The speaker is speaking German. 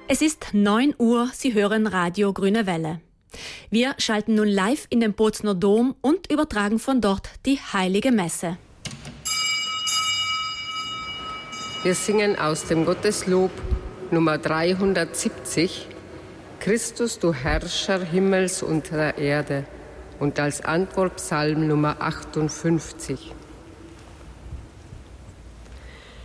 Es ist 9 Uhr, Sie hören Radio Grüne Welle. Wir schalten nun live in den Bozner Dom und übertragen von dort die Heilige Messe. Wir singen aus dem Gotteslob Nummer 370, Christus, du Herrscher Himmels und der Erde, und als Antwort Psalm Nummer 58.